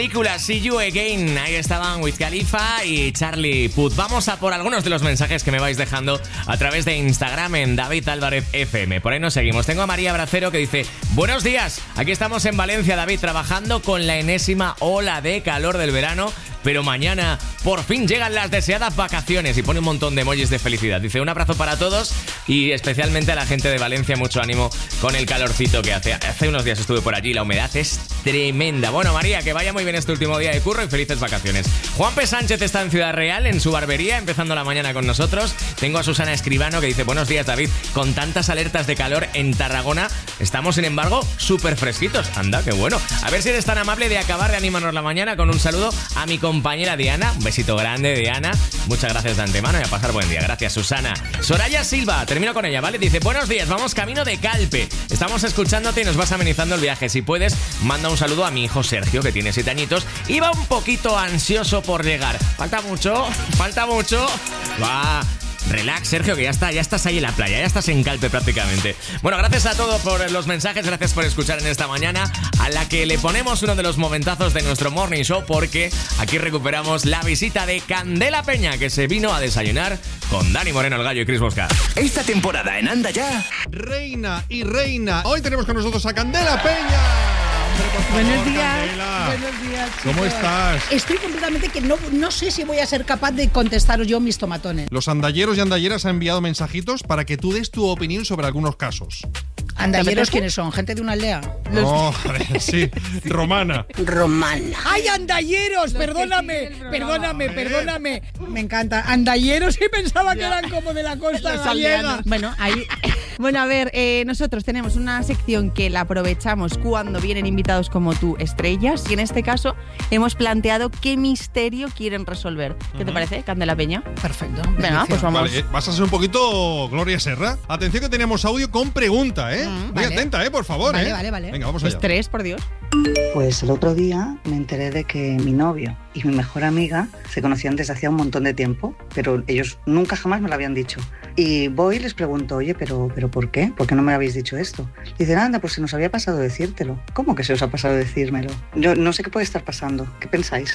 Película See You Again, ahí estaban Wiz Khalifa y Charlie Puth. Vamos a por algunos de los mensajes que me vais dejando a través de Instagram en David Álvarez FM. Por ahí nos seguimos. Tengo a María Bracero que dice: buenos días, aquí estamos en Valencia, David, trabajando con la enésima ola de calor del verano, pero mañana por fin llegan las deseadas vacaciones, y pone un montón de emojis de felicidad. Dice: un abrazo para todos y especialmente a la gente de Valencia, mucho ánimo con el calorcito que hace. Hace unos días estuve por allí, la humedad es tremenda. Bueno, María, que vaya muy bien este último día de curro y felices vacaciones. Juanpe Sánchez está en Ciudad Real, en su barbería, empezando la mañana con nosotros. Tengo a Susana Escribano que dice: buenos días, David, con tantas alertas de calor en Tarragona, estamos sin embargo súper fresquitos. Anda, qué bueno. A ver si eres tan amable de acabar de animarnos la mañana con un saludo a mi compañera Diana. Un besito grande, Diana. Muchas gracias de antemano y a pasar buen día. Gracias, Susana. Soraya Silva, termino con ella, ¿vale? Dice: buenos días, vamos camino de Calpe. Estamos escuchándote y nos vas amenizando el viaje. Si puedes, manda un saludo a mi hijo Sergio, que tiene 7 añitos y va un poquito ansioso por llegar. Falta mucho. Va. Relax, Sergio, que ya estás ahí en la playa, ya estás en Calpe prácticamente. Bueno, gracias a todos por los mensajes, gracias por escuchar en esta mañana, a la que le ponemos uno de los momentazos de nuestro Morning Show, porque aquí recuperamos la visita de Candela Peña, que se vino a desayunar con Dani Moreno, el Gallo, y Chris Bosca. Esta temporada en Anda Ya, reina y reina. Hoy tenemos con nosotros a Candela Peña. Buenos días. Candela. Buenos días, chicos. ¿Cómo estás? Estoy completamente que no sé si voy a ser capaz de contestaros yo mis tomatones. Los andalleros y andalleras han enviado mensajitos para que tú des tu opinión sobre algunos casos. ¿Andalleros quiénes son? ¿Gente de una aldea? No, sí, romana. ¡Ay, andalleros! Perdóname. Me encanta. Andalleros, y pensaba que eran como de la costa gallega. Bueno, ahí... Bueno, a ver, nosotros tenemos una sección que la aprovechamos cuando vienen invitados como tú, estrellas, y en este caso hemos planteado qué misterio quieren resolver. ¿Qué te parece, Candela Peña? Perfecto. Venga, pues vamos. Vale, vas a ser un poquito Gloria Serra. Atención, que tenemos audio con pregunta, ¿eh? Muy vale. atenta, por favor, Vale. Venga, vamos allá. Estrés, por Dios. Pues el otro día me enteré de que mi novio y mi mejor amiga se conocían desde hacía un montón de tiempo, pero ellos nunca jamás me lo habían dicho. Y voy y les pregunto: oye, ¿pero por qué? ¿Por qué no me habéis dicho esto? Dicen: anda, pues se nos había pasado decírtelo. ¿Cómo que se os ha pasado decírmelo? Yo no sé qué puede estar pasando. ¿Qué pensáis?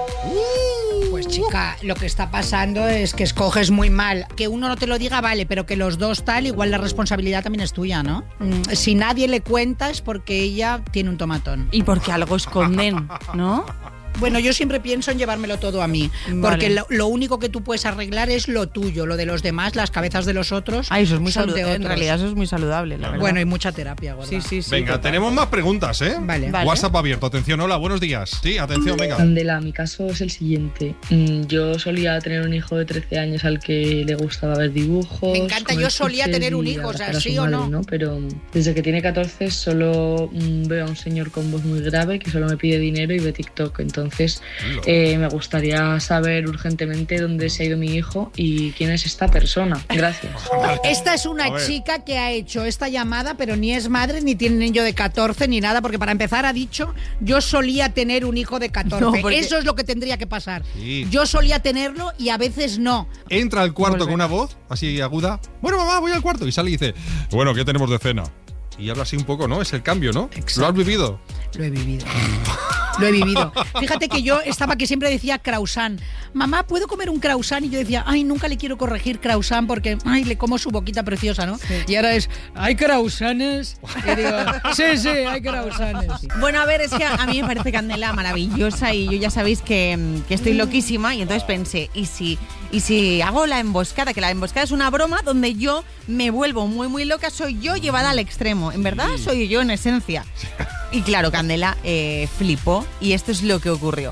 Pues chica, lo que está pasando es que escoges muy mal. Que uno no te lo diga, vale, pero que los dos tal, igual la responsabilidad también es tuya, ¿no? Si nadie le cuenta es porque ella tiene un tomatón. Y porque algo esconden, ¿no? Bueno, yo siempre pienso en llevármelo todo a mí, porque lo único que tú puedes arreglar es lo tuyo, lo de los demás, las cabezas de los otros. Ay, eso es muy son de saludable. En otros. realidad eso es muy saludable, la verdad. Bueno, y mucha terapia, ¿verdad? Sí. Venga, total. tenemos más preguntas, ¿eh? Vale. WhatsApp abierto, atención, hola, buenos días. Sí, atención, venga. Candela, mi caso es el siguiente. Yo solía tener un hijo de 13 años al que le gustaba ver dibujos. Me encanta, yo solía tener un hijo, o sea, ¿sí o no? Pero desde que tiene 14 solo veo a un señor con voz muy grave que solo me pide dinero y ve TikTok. Entonces me gustaría saber urgentemente dónde se ha ido mi hijo y quién es esta persona. Gracias. Esta es una chica que ha hecho esta llamada, pero ni es madre, ni tiene niño de 14, ni nada, porque para empezar ha dicho: yo solía tener un hijo de 14. No, porque... Eso es lo que tendría que pasar. Sí. Yo solía tenerlo y a veces no. Entra al cuarto con una voz así aguda: bueno, mamá, voy al cuarto. Y sale y dice: bueno, ¿qué tenemos de cena? Y habla así un poco, ¿no? Es el cambio, ¿no? Exacto. ¿Lo has vivido? Lo he vivido. Fíjate que yo estaba que siempre decía croissant. Mamá, ¿puedo comer un croissant? Y yo decía: ay, nunca le quiero corregir croissant porque, ay, le como su boquita preciosa, ¿no? Sí. Y ahora es: ¿hay croissants? Y digo: sí, hay croissants. Bueno, a ver, es que a mí me parece Candela maravillosa y yo ya sabéis que estoy loquísima, y entonces pensé, ¿y si hago la emboscada? Que la emboscada es una broma donde yo me vuelvo muy, muy loca, soy yo llevada al extremo. En verdad, soy yo en esencia. Y claro, Candela flipó y esto es lo que ocurrió.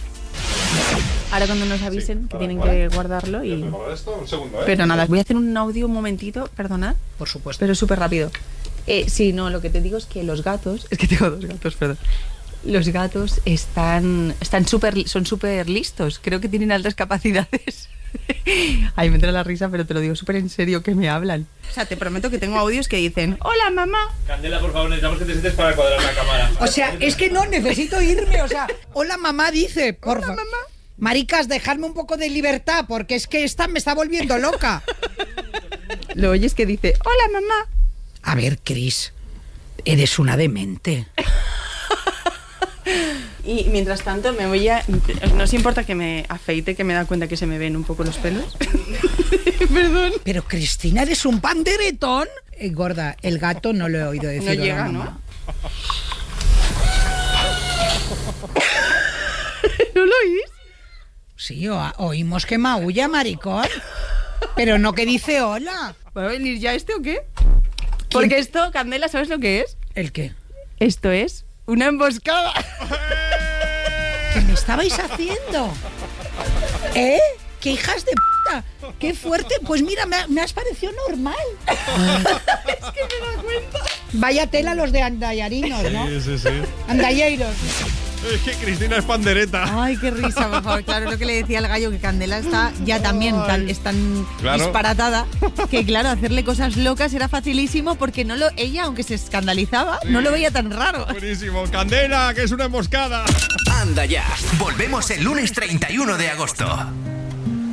Ahora cuando nos avisen que tienen que guardarlo y... Un segundo, Pero nada, voy a hacer un audio un momentito, perdonad. Por supuesto. Pero súper rápido. Sí, no, lo que te digo es que los gatos... Es que tengo 2 gatos, perdón. Los gatos son súper listos. Creo que tienen altas capacidades. Ay, me entra la risa, pero te lo digo súper en serio, que me hablan. O sea, te prometo que tengo audios que dicen: hola, mamá. Candela, por favor, necesitamos que te sientes para cuadrar la cámara. O sea, es que no, necesito irme. O sea, hola, mamá, dice. Por hola, mamá. Maricas, dejadme un poco de libertad, porque es que esta me está volviendo loca. Lo oyes que dice: hola, mamá. A ver, Cris, eres una demente. Y mientras tanto me voy a... ¿No os importa que me afeite, que me da cuenta que se me ven un poco los pelos? Perdón. Pero Cristina, ¿eres un panderetón? Gorda, el gato no lo he oído decir. No llega, ¿no? ¿No lo oís? Sí, oímos que maulla, maricón. Pero no que dice hola. ¿Va a venir ya este o qué? Porque esto, Candela, ¿sabes lo que es? ¿El qué? Esto es una emboscada. ¿Qué me estabais haciendo? ¿Eh? ¡Qué hijas de puta! ¡Qué fuerte! Pues mira, me has parecido normal. Es que me da cuenta. Vaya tela los de andallarinos, ¿no? Sí. Andalleiros. Es que Cristina es pandereta. Ay, qué risa, por favor. Claro, lo que le decía al gallo, que Candela está ya también es tan disparatada, que claro, hacerle cosas locas era facilísimo porque ella, aunque se escandalizaba, no lo veía tan raro. Buenísimo. Candela, que es una emboscada. Anda ya. Volvemos el lunes 31 de agosto.